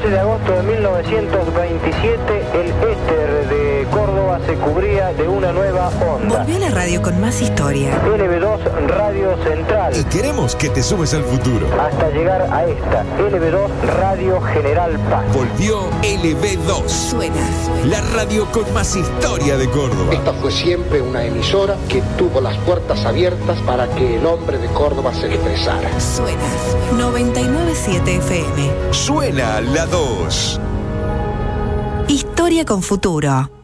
13 de agosto de 1927, el éter de Córdoba se cubría de una nueva onda. Volvió la radio con más historia. LB2 Radio Central. Y queremos que te sumes al futuro. Hasta llegar a esta, LB2 Radio General Paz. Volvió LB2. Suena. La radio con más historia de Córdoba. Esta fue siempre una emisora que tuvo las puertas abiertas para que el hombre de Córdoba se expresara. Suena. 99.7 FM. Suena la 2. Historia con futuro.